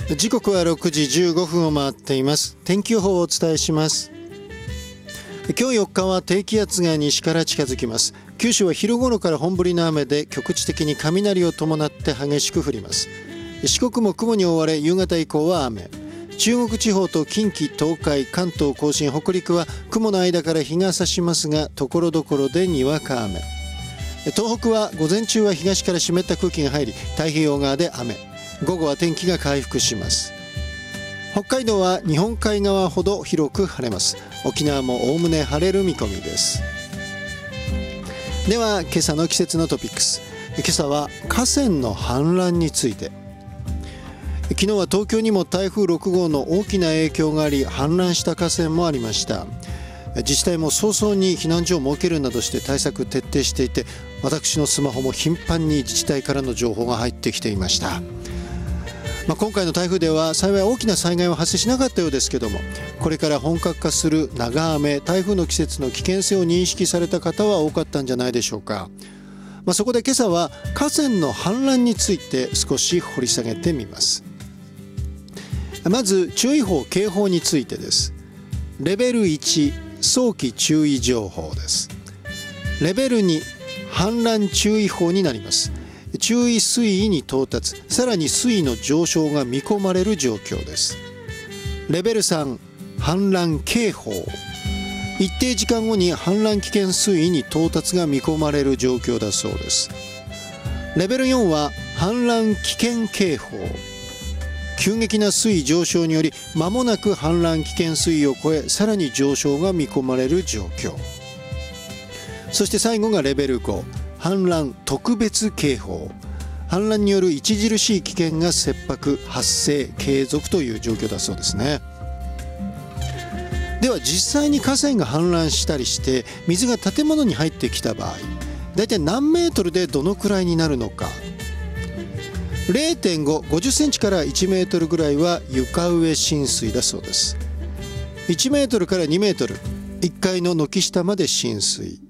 時刻は6時15分を回っています。天気予報をお伝えします。今日4日は低気圧が西から近づきます。九州は昼頃から本降りの雨で局地的に雷を伴って激しく降ります。四国も雲に覆われ夕方以降は雨。中国地方と近畿、東海、関東甲信、北陸は雲の間から日が差しますが所々でにわか雨。東北は午前中は東から湿った空気が入り太平洋側で雨。午後は天気が回復します。北海道は日本海側ほど広く晴れます。沖縄もおおむね晴れる見込みです。では今朝の季節のトピックス。今朝は河川の氾濫について。昨日は東京にも台風6号の大きな影響があり氾濫した河川もありました。自治体も早々に避難所を設けるなどして対策徹底していて、私のスマホも頻繁に自治体からの情報が入ってきていました。今回の台風では幸い大きな災害は発生しなかったようですけども、これから本格化する長雨、台風の季節の危険性を認識された方は多かったんじゃないでしょうか。そこで今朝は河川の氾濫について少し掘り下げてみます。まず注意報・警報についてです。レベル1、早期注意情報です。レベル2、氾濫注意報になります。注意水位に到達、さらに水位の上昇が見込まれる状況です。レベル3、氾濫警報。一定時間後に氾濫危険水位に到達が見込まれる状況だそうです。レベル4は氾濫危険警報。急激な水位上昇により間もなく氾濫危険水位を超え、さらに上昇が見込まれる状況。そして最後がレベル5、氾濫特別警報。氾濫による著しい危険が切迫、発生、継続という状況だそうですね。では実際に河川が氾濫したりして水が建物に入ってきた場合、だいたい何メートルでどのくらいになるのか。0.5、50センチから1メートルぐらいは床上浸水だそうです。1メートルから2メートル、1階の軒下まで浸水。